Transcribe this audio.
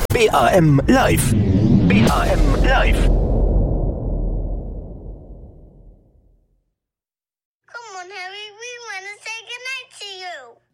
BRM Live. BRM Live. Come on, Harry, we want to say goodnight to you.